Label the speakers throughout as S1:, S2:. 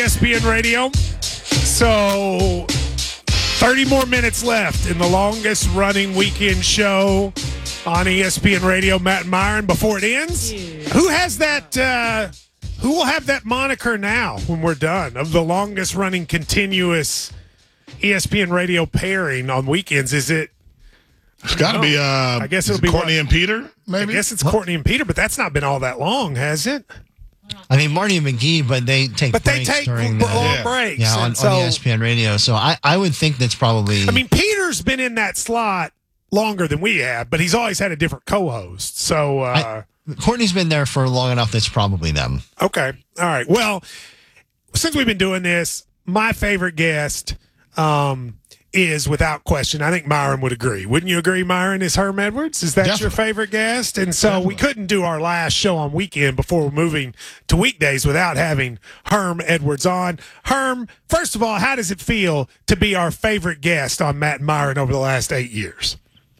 S1: ESPN Radio. So 30 more minutes left in the longest running weekend show on ESPN Radio. Matt and Myron before it ends. Yeah. Who has that? Who will have that moniker now when we're done of the longest running continuous ESPN Radio pairing on weekends? Is it?
S2: It's got to be.
S1: I guess it'll be
S2: Courtney and Peter. Maybe.
S1: I guess it's Courtney and Peter, but that's not been all that long, has it?
S3: I mean, Marty and McGee, but they take breaks during
S1: long breaks.
S3: Yeah, on ESPN Radio. So I would think that's probably.
S1: I mean, Peter's been in that slot longer than we have, but he's always had a different co-host. So
S3: Courtney's been there for long enough. That's probably them.
S1: Okay, all right. Well, since we've been doing this, my favorite guest is without question. I think Myron would agree. Wouldn't you agree, Myron? Is Herm Edwards? Is that
S2: Definitely.
S1: your favorite guest? And so we couldn't do our last show on weekend before we're moving to weekdays without having Herm Edwards on. Herm, first of all, how does it feel to be our favorite guest on Matt and Myron over the last 8 years?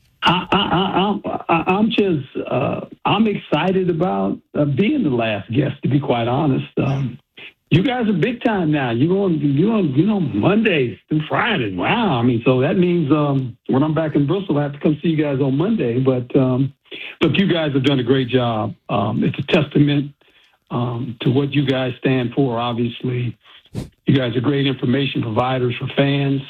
S4: I'm just I'm excited about being the last guest. To be quite honest, you guys are big time now. You're on Mondays through Fridays. Wow. I mean, so that means when I'm back in Bristol, I have to come see you guys on Monday. But look, you guys have done a great job. It's a testament to what you guys stand for. Obviously, you guys are great information providers for fans.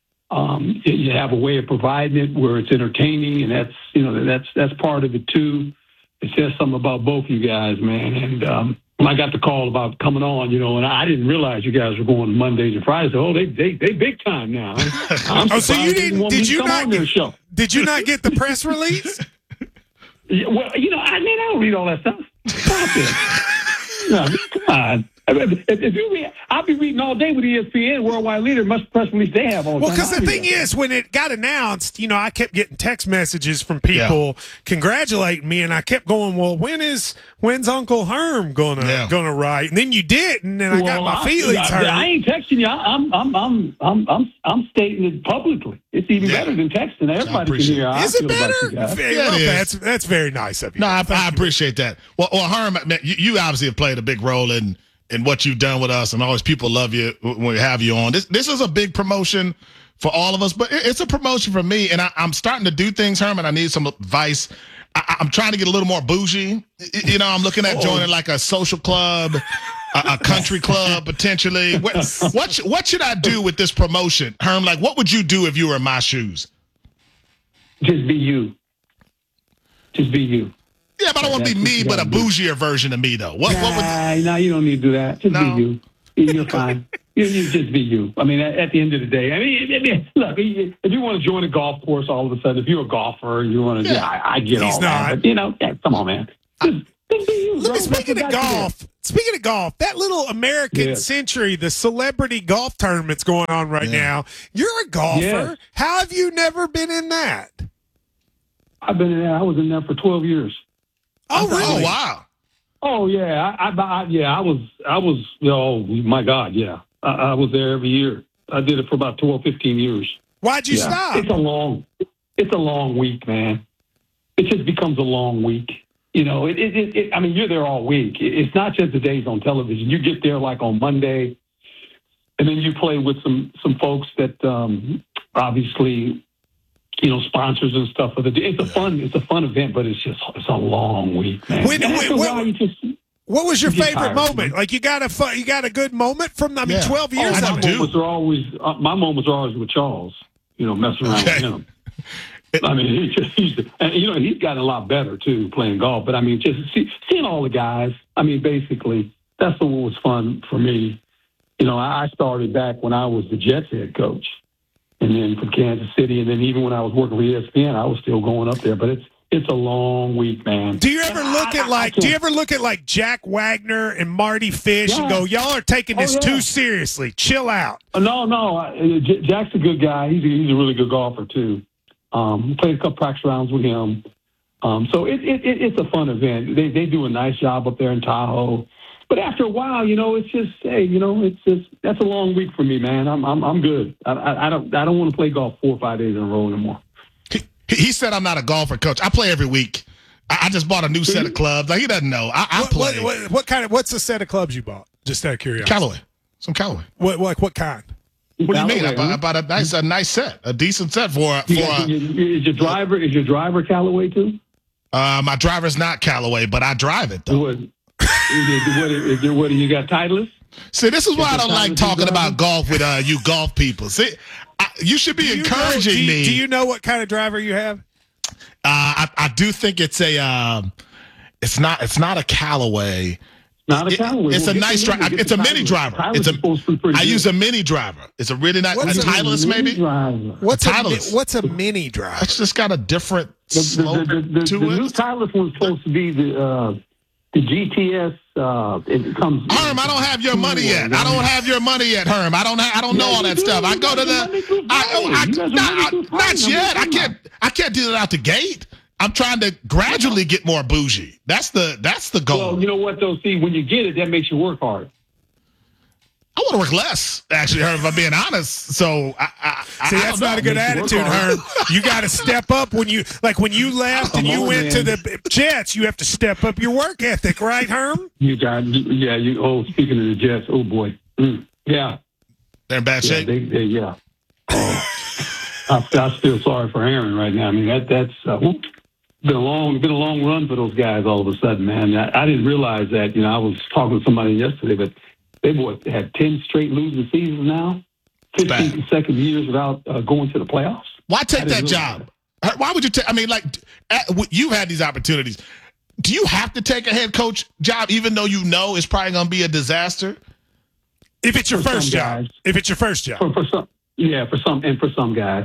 S4: You have a way of providing it where it's entertaining, and that's part of it too. It says something about both you guys, man. And when I got the call about coming on, and I didn't realize you guys were going Mondays and Fridays. Oh, they big time now.
S1: So you didn't? Did you not get the press release?
S4: Yeah, well, I don't read all that stuff. Stop it. No, come on. If you read, I'll be reading all day with ESPN, Worldwide Leader, much press release they have all the time.
S1: Well, because the thing is, when it got announced, I kept getting text messages from people congratulating me, and I kept going, well, when's Uncle Herm gonna write? And then you did, and then I got my feelings hurt.
S4: I ain't texting you. I'm stating it publicly. It's even better than texting. Everybody can hear how I feel about you guys.
S1: That's very nice of you.
S2: No, I appreciate that. Well, Herm, you obviously have played a big role in what you've done with us, and always people love you when we have you on. This is a big promotion for all of us, but it's a promotion for me, and I'm starting to do things, Herman. I need some advice. I'm trying to get a little more bougie. I'm looking at joining like a social club, a country club, potentially. What should I do with this promotion, Herm? Like, what would you do if you were in my shoes?
S4: Just be you. Just be you.
S2: Yeah, but I don't want to be me, but a bougier version of me, though. What would?
S4: No, you don't need to do that. Just be you. You're fine. You just be you. I mean, at the end of the day, look, if you want to join a golf course all of a sudden, if you're a golfer, you want to, I get all that. But, come on, man. Just be you.
S1: Speaking of golf, that little American Century, the celebrity golf tournament's going on right now. You're a golfer. Yes. How have you never been in that?
S4: I've been in there. I was in there for 12 years.
S1: Oh, really?
S2: Oh, wow.
S4: Oh, yeah. I was, oh, my God, yeah. I was there every year. I did it for about 12, 15 years.
S1: Why'd you stop?
S4: It's a long week, man. It just becomes a long week. I mean, you're there all week. It's not just the days on television. You get there like on Monday, and then you play with some folks that obviously, sponsors and stuff for the day. It's a fun event, but it's a long week, man.
S1: What was your favorite moment? Like you got a good moment from 12 years.
S4: My moments are always with Charles. Messing around with him. I mean, he's gotten a lot better too playing golf. But I mean, just seeing all the guys. I mean, basically, that's what was fun for me. I started back when I was the Jets head coach. And then from Kansas City, and then even when I was working for ESPN, I was still going up there. But it's a long week, man.
S1: Do you ever look at like Jack Wagner and Marty Fish and go, y'all are taking this too seriously? Chill out.
S4: No. Jack's a good guy. He's a really good golfer too. Played a couple practice rounds with him. So it's a fun event. They do a nice job up there in Tahoe. But after a while, it's just, that's a long week for me, man. I'm good. I don't want to play golf 4 or 5 days in a row anymore.
S2: He said I'm not a golfer, coach. I play every week. I just bought a new set of clubs. Like, he doesn't know. I play.
S1: What's the set of clubs you bought? Just out of curiosity.
S2: Callaway. Some Callaway.
S1: What kind?
S2: What do you mean? About a nice set, a decent set for
S4: Is your driver Callaway too?
S2: My driver's not Callaway, but I drive it though.
S4: What you got Titleist?
S2: See, this is why I don't like talking about golf with you golf people. See, you should be encouraging me.
S1: Do you know what kind of driver you have?
S2: I do think it's a. It's not a Callaway.
S4: Not a Callaway.
S2: It's a nice driver. It's a mini driver. I use a mini driver. It's a really nice. A Titleist maybe.
S1: What's a mini driver?
S2: It's just got a different slope to it.
S4: The new Titleist one's supposed to be the GTS. It comes.
S2: Herm, I don't have your money yet. I don't have your money yet, Herm. I don't know all that stuff. I go to not yet. I can't do that out the gate. I'm trying to gradually get more bougie. That's the goal.
S4: Well, you know what though? See, when you get it, that makes you work hard.
S2: I want to work less, actually, Herm, if I'm being honest. So
S1: that's not a good attitude, Herm. You got to step up when you left and you went to the Jets. You have to step up your work ethic, right, Herm?
S4: Speaking of the Jets, oh boy, yeah,
S2: they're in bad shape.
S4: Yeah. I feel sorry for Aaron right now. I mean that's been a long run for those guys. All of a sudden, man, I didn't realize that. I was talking to somebody yesterday, but they had 10 straight losing seasons now, 15 consecutive years without going to the playoffs.
S2: Why take that job? Why would you take? I mean, you've had these opportunities. Do you have to take a head coach job, even though you know it's probably going to be a disaster?
S1: If it's your first job. If it's your first job.
S4: For some guys,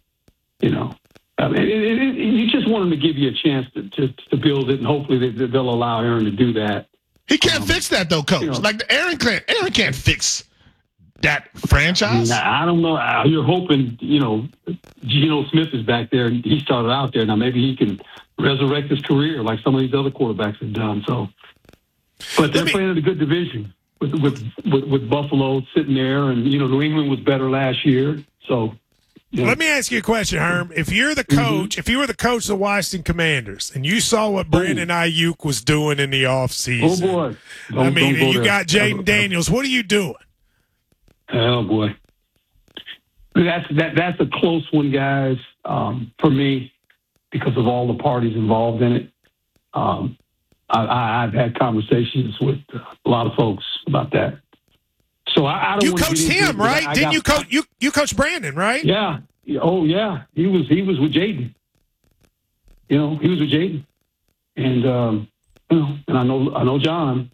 S4: I mean, you just want them to give you a chance to build it, and hopefully they'll allow Aaron to do that.
S2: He can't fix that though, Coach. Aaron can't fix that franchise.
S4: I don't know. You're hoping, Geno Smith is back there, and he started out there. Now maybe he can resurrect his career like some of these other quarterbacks have done. So, but they're playing in a good division with Buffalo sitting there, and New England was better last year. So. Yeah.
S1: Let me ask you a question, Herm. If you're the coach, if you were the coach of the Washington Commanders, and you saw what Brandon Ayuk was doing in the offseason,
S4: oh boy!
S1: You got Jaden Daniels. What are you doing?
S4: Oh boy, that's a close one, guys. For me, because of all the parties involved in it, I've had conversations with a lot of folks about that. So I don't.
S1: You coached him, right? Didn't you coach? You coached Brandon, right?
S4: Yeah. Oh yeah. He was with Jaden. He was with Jaden, and and I know John.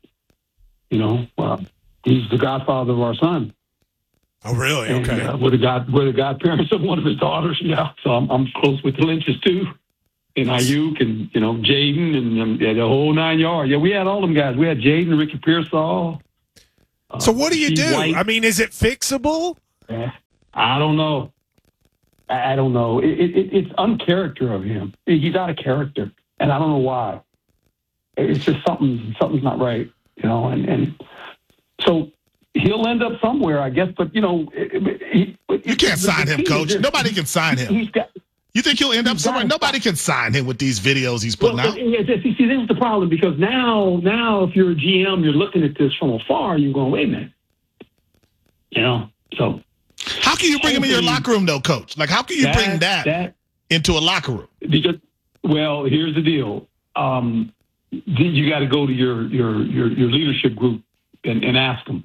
S4: He's the godfather of our son.
S1: Oh really? Okay.
S4: And, we're the godparents of one of his daughters. Yeah. So I'm close with the Lynches too, and Ayuk, and Jaden, and the whole 9 yards. Yeah, we had all them guys. We had Jaden, Ricky Pearsall.
S1: So what do you do?
S4: White.
S1: I mean, is it fixable?
S4: I don't know. I don't know. It's uncharacter of him. He's out of character, and I don't know why. It's just something's not right, and so he'll end up somewhere, I guess. But
S2: you can't sign him, Coach. Nobody can sign him. You think he'll end up somewhere? Nobody can sign him with these videos he's putting out.
S4: See, this is the problem, because now if you're a GM, you're looking at this from afar, and you're going, wait a minute. So
S2: how can you bring him in your locker room, though, Coach? How can you bring that into a locker room?
S4: Because, well, here's the deal. You got to go to your leadership group and ask them,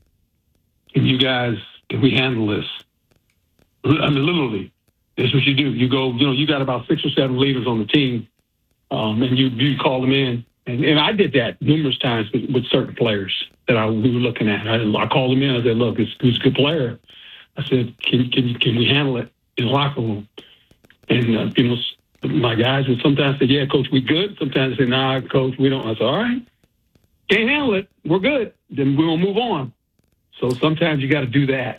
S4: can we handle this? I mean, literally. That's what you do. You go, you got about 6 or 7 leaders on the team, and you call them in. And I did that numerous times with certain players that we were looking at. I called them in. I said, look, who's a good player? I said, can we handle it in the locker room? And, my guys would sometimes say, yeah, Coach, we good. Sometimes they say, nah, Coach, we don't. I said, all right, can't handle it. We're good. Then we'll move on. So sometimes you got to do that.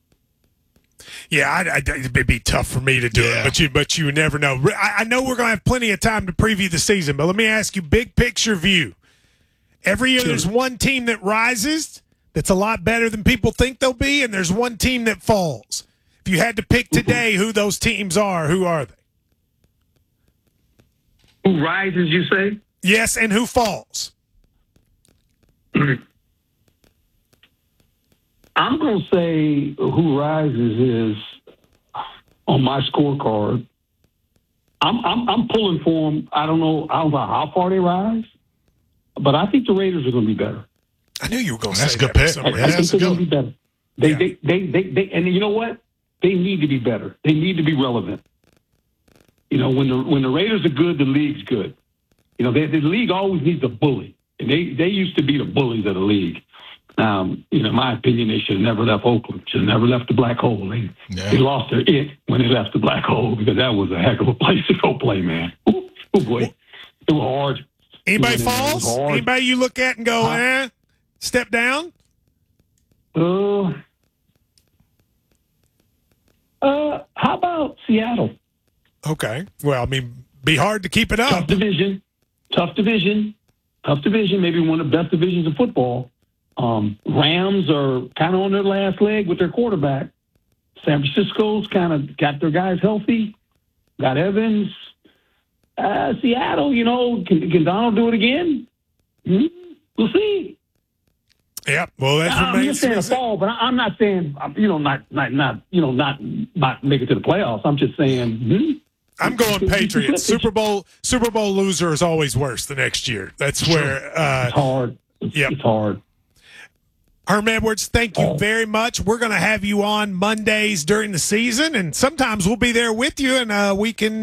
S1: Yeah, it'd be tough for me to do it, but you never know. I know we're going to have plenty of time to preview the season, but let me ask you, big picture view. Every year there's one team that rises that's a lot better than people think they'll be, and there's one team that falls. If you had to pick today who those teams are, who are they?
S4: Who rises, you say?
S1: Yes, and who falls?
S4: I'm going to say who rises is on my scorecard. I'm pulling for them. I don't know how far they rise, but I think the Raiders are going to be better.
S1: I knew you were going to
S2: That's
S1: say
S2: a good
S1: that.
S2: pick.
S4: I think they're going to be better. They and you know what? They need to be better. They need to be relevant. You know, when the Raiders are good, the league's good. You know, the league always needs a bully, and they used to be the bullies of the league. You know, in my opinion, they should have never left Oakland. Should have never left the black hole. They lost their it when they left the black hole because that was a heck of a place to go play, man. Oh boy, it was hard.
S1: Anybody falls? Anybody you look at and go, step down?
S4: How about Seattle?
S1: Okay. Well, I mean, be hard to keep it up.
S4: Tough division. Maybe one of the best divisions of football. Rams are kind of on their last leg with their quarterback. San Francisco's kind of got their guys healthy. Got Evans. Seattle, you know, can Donald do it again? We'll see.
S1: Yep. Well, that's
S4: I'm just saying a fall, but I'm not saying not make it to the playoffs. I'm just saying.
S1: I'm going Patriots. Super Bowl loser is always worse the next year. That's where
S4: it's hard. It's hard.
S1: Herm Edwards, thank you very much. We're going to have you on Mondays during the season, and sometimes we'll be there with you, and we can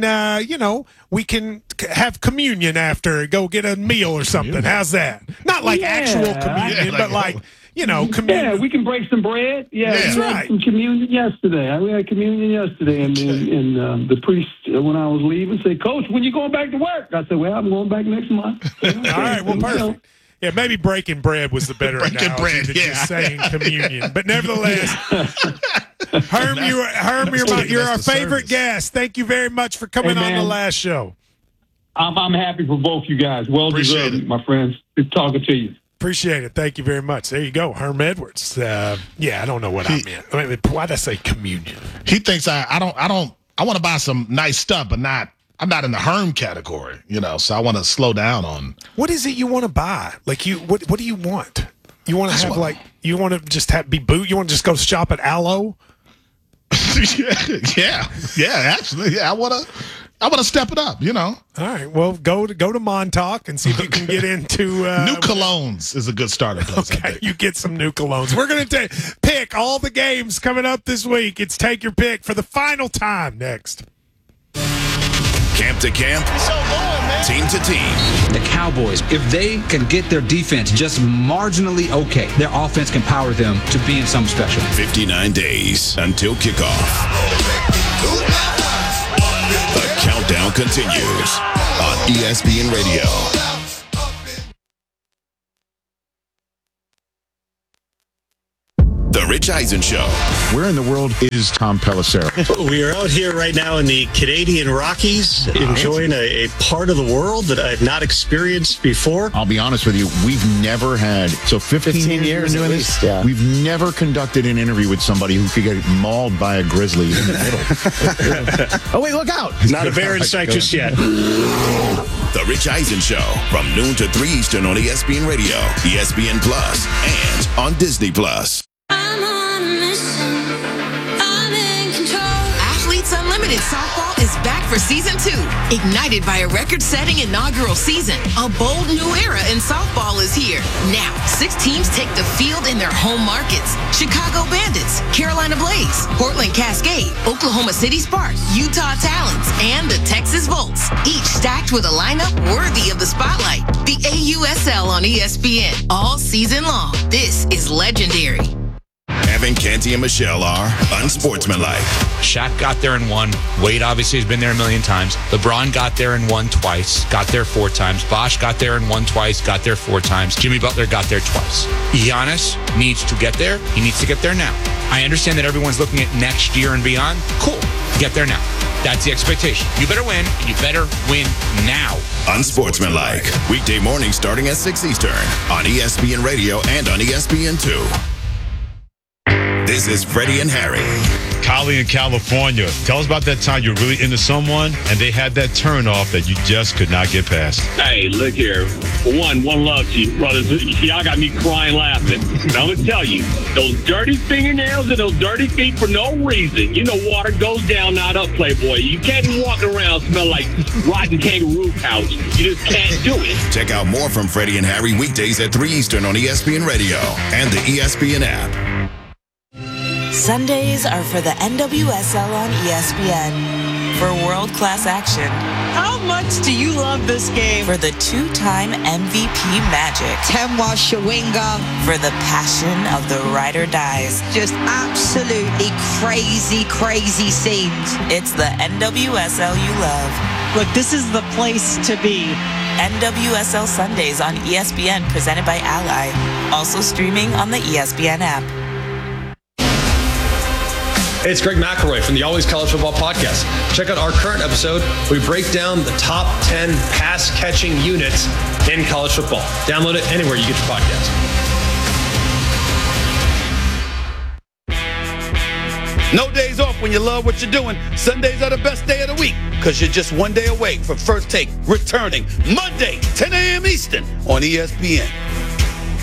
S1: have communion after, go get a meal or something. How's that? Not like actual communion, but like communion.
S4: Yeah, we can break some bread. Yeah,
S1: that's right.
S4: Had some communion yesterday. We had communion yesterday, and the priest, when I was leaving, said, "Coach, when you going back to work?" I said, "Well, I'm going back next month."
S1: All right, well, perfect. Yeah, maybe breaking bread was the better
S2: breaking
S1: analogy
S2: bread,
S1: than just saying communion. But nevertheless, Herm, you're our favorite guest. Thank you very much for coming on the last show.
S4: I'm happy for both you guys. Well deserved, my friends. Good talking to you.
S1: Appreciate it. Thank you very much. There you go, Herm Edwards. I don't know what I meant. I mean, why'd I say communion?
S2: He thinks I want to buy some nice stuff, but I'm not in the Herm category, so I want to slow down on.
S1: What is it you want to buy? Like what do you want? You want to have you want to just be boot? You want to just go shop at Aloe?
S2: yeah, actually, I want to step it up, All
S1: right, well, go to Montauk and see if you can get into
S2: New Colognes is a good starter place.
S1: Okay, you get some New Colognes. We're going to pick all the games coming up this week. It's Take Your Pick for the final time next.
S5: Camp to camp, team to team.
S6: The Cowboys, if they can get their defense just marginally okay, their offense can power them to being something special.
S5: 59 days until kickoff. The countdown continues on ESPN Radio. The Rich Eisen Show.
S7: Where in the world is Tom Pelissero?
S8: We are out here right now in the Canadian Rockies, enjoying a part of the world that I've not experienced before.
S7: I'll be honest with you, we've never had, 15 years doing this, we've never conducted an interview with somebody who could get mauled by a grizzly in the middle. Oh, wait, look out.
S8: Not a bear in sight just yet.
S5: The Rich Eisen Show from noon to 3 Eastern on ESPN Radio, ESPN Plus, and on Disney Plus.
S9: Unlimited Softball is back for Season 2. Ignited by a record-setting inaugural season, a bold new era in softball is here. Now, 6 teams take the field in their home markets. Chicago Bandits, Carolina Blaze, Portland Cascade, Oklahoma City Sparks, Utah Talons, and the Texas Volts. Each stacked with a lineup worthy of the spotlight. The AUSL on ESPN all season long. This is legendary.
S5: Evan, Canty, and Michelle are unsportsmanlike.
S10: Shaq got there and won. Wade obviously has been there a million times. LeBron got there and won twice. Got there 4 times. Bosh got there and won twice. Got there 4 times. Jimmy Butler got there twice. Giannis needs to get there. He needs to get there now. I understand that everyone's looking at next year and beyond. Cool. Get there now. That's the expectation. You better win, and you better win now.
S5: Unsportsmanlike. Weekday mornings starting at 6 Eastern on ESPN Radio and on ESPN2. This is Freddie and Harry
S11: Kylie in California. Tell us about that time you're really into someone and they had that turn off that you just could not get past.
S12: Hey, look here. For one love to you, brothers. Y'all got me crying laughing. And I'm going to tell you, those dirty fingernails and those dirty feet for no reason. You know water goes down, not up, Playboy. You can't be walking around smell like rotten kangaroo pouch. You just can't do it.
S5: Check out more from Freddie and Harry weekdays at 3 Eastern on ESPN Radio and the ESPN app.
S13: Sundays are for the NWSL on ESPN. For world-class action.
S14: How much do you love this game?
S13: For the two-time MVP Magic.
S14: Temwa Shawinga.
S13: For the passion of the ride or dies.
S14: Just absolutely crazy, crazy scenes.
S13: It's the NWSL you love.
S14: Look, this is the place to be.
S13: NWSL Sundays on ESPN, presented by Ally. Also streaming on the ESPN app.
S15: Hey, it's Greg McElroy from the Always College Football Podcast. Check out our current episode. We break down the top 10 pass-catching units in college football. Download it anywhere you get your podcast.
S16: No days off when you love what you're doing. Sundays are the best day of the week because you're just one day away from First Take returning Monday, 10 a.m. Eastern on ESPN.